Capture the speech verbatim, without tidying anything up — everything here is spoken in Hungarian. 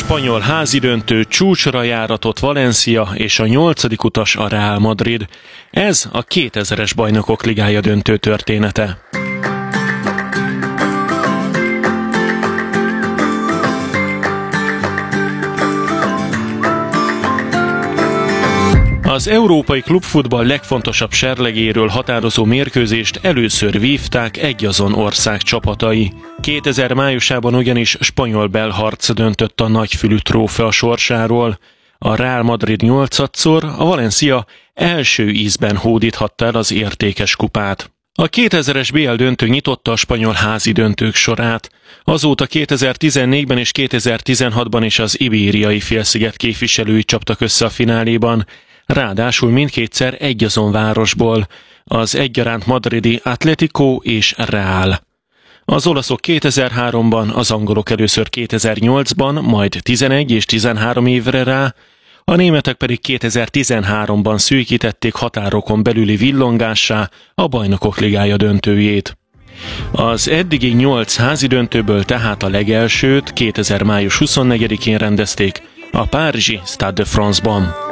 spanyol házidöntő, csúcsra járatott Valencia és a nyolcadik utas a Real Madrid. Ez a kétezres Bajnokok Ligája döntő története. Az európai klubfutball legfontosabb serlegéről határozó mérkőzést először vívták egyazon ország csapatai. kétezer májusában ugyanis spanyol-belga harc döntött a nagyfülű trófea sorsáról. A Real Madrid nyolcadszor, a Valencia első ízben hódíthatta el az értékes kupát. A kétezres bé el döntő nyitotta a spanyol házi döntők sorát. Azóta kétezer-tizennégyben és kétezer-tizenhatban is az Ibériai félsziget képviselői csaptak össze a fináléban. Ráadásul mindkétszer egyazon városból, az egyaránt madridi Atlético és Real. Az olaszok kétezer-háromban, az angolok először kétezer-nyolcban, majd tizenegy és tizenhárom évre rá, a németek pedig kétezer-tizenháromban szűkítették határokon belüli villongássá a Bajnokok Ligája döntőjét. Az eddigi nyolc házi döntőből tehát a legelsőt kétezer május huszonnegyedikén rendezték a párizsi Stade de France-ban.